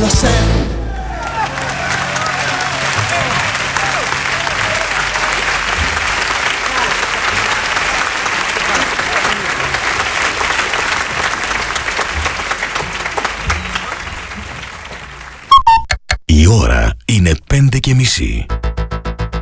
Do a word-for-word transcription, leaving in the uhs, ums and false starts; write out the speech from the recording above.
lo sé. Η ώρα είναι πέντε και μισή.